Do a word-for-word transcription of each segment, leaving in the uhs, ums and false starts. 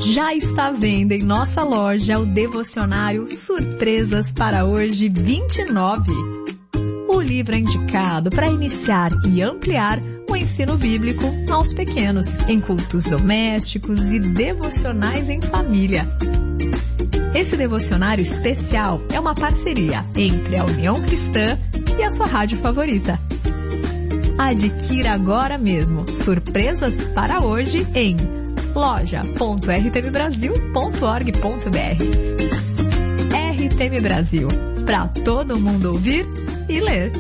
Já está à venda em nossa loja o devocionário Surpresas para Hoje vinte e nove. O livro é indicado para iniciar e ampliar o ensino bíblico aos pequenos, em cultos domésticos e devocionais em família. Esse devocionário especial é uma parceria entre a União Cristã e a sua rádio favorita. Adquira agora mesmo Surpresas para Hoje em loja ponto r t m brasil ponto org ponto b r. R T M Brasil, para todo mundo ouvir e ler.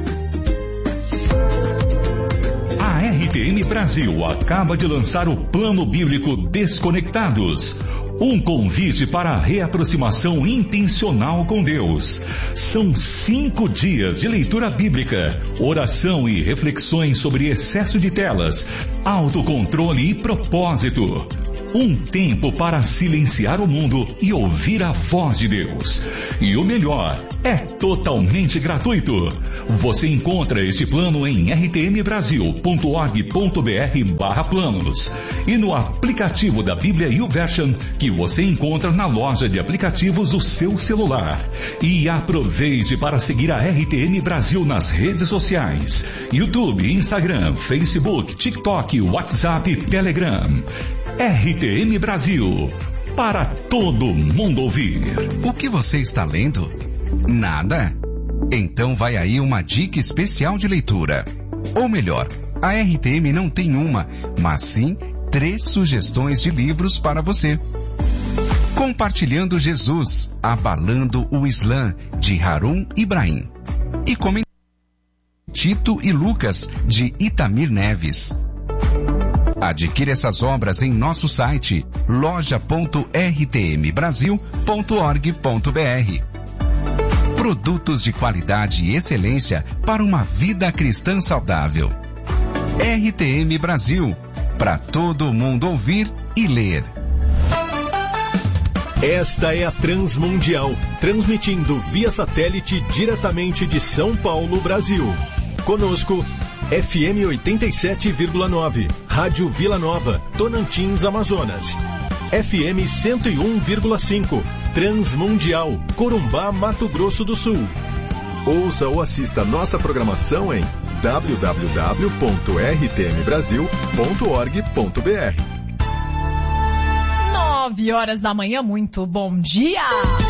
A R T M Brasil acaba de lançar o Plano Bíblico Desconectados. Um convite para a reaproximação intencional com Deus. São cinco dias de leitura bíblica, oração e reflexões sobre excesso de telas, autocontrole e propósito. Um tempo para silenciar o mundo e ouvir a voz de Deus. E o melhor, é totalmente gratuito. Você encontra este plano em r t m brasil ponto org ponto b r barra planos e no aplicativo da Bíblia YouVersion que você encontra na loja de aplicativos do seu celular. E aproveite para seguir a R T M Brasil nas redes sociais: YouTube, Instagram, Facebook, TikTok, WhatsApp e Telegram. R T M Brasil, para todo mundo ouvir. O que você está lendo? Nada? Então vai aí uma dica especial de leitura. Ou melhor, a R T M não tem uma, mas sim três sugestões de livros para você. Compartilhando Jesus, Abalando o Islã, de Harun Ibrahim. E comentando Tito e Lucas, de Itamir Neves. Adquire essas obras em nosso site loja ponto r t m brasil ponto org ponto b r. Produtos de qualidade e excelência para uma vida cristã saudável. R T M Brasil, para todo mundo ouvir e ler. Esta é a Transmundial, transmitindo via satélite diretamente de São Paulo, Brasil. Conosco, F M oitenta e sete vírgula nove, Rádio Vila Nova, Tocantins, Amazonas. F M cento e um vírgula cinco, Transmundial, Corumbá, Mato Grosso do Sul. Ouça ou assista nossa programação em w w w ponto r t m brasil ponto org ponto b r. Nove horas da manhã, muito bom dia!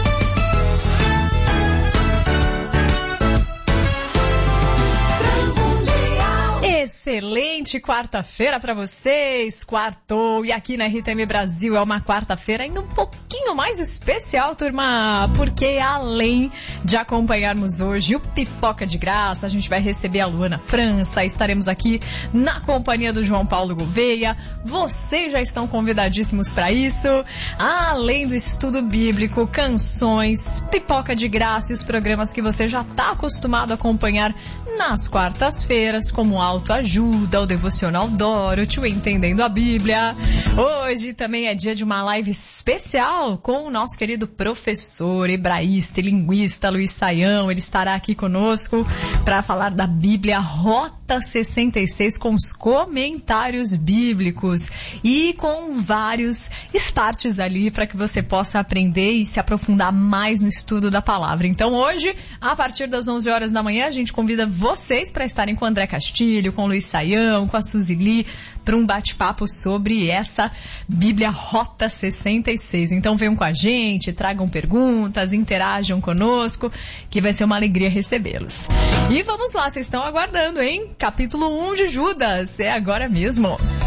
Excelente quarta-feira para vocês, quartou, e aqui na R T M Brasil é uma quarta-feira ainda um pouquinho mais especial, turma, porque além de acompanharmos hoje o Pipoca de Graça, a gente vai receber a Luana França, estaremos aqui na companhia do João Paulo Gouveia, vocês já estão convidadíssimos para isso, além do estudo bíblico, canções, Pipoca de Graça e os programas que você já está acostumado a acompanhar nas quartas-feiras, como Autoajuda, o Devocional Dorothy, o Entendendo a Bíblia. Hoje também é dia de uma live especial com o nosso querido professor, hebraísta e linguista Luiz Saião. Ele estará aqui conosco para falar da Bíblia Rota sessenta e seis com os comentários bíblicos e com vários starts ali para que você possa aprender e se aprofundar mais no estudo da palavra. Então hoje, a partir das onze horas da manhã, a gente convida vocês para estarem com o André Castilho, com o Luiz Saião, com a Suzy Lee, para um bate-papo sobre essa Bíblia Rota sessenta e seis. Então venham com a gente, tragam perguntas, interajam conosco, que vai ser uma alegria recebê-los. E vamos lá, vocês estão aguardando, hein? Capítulo um de Judas, é agora mesmo.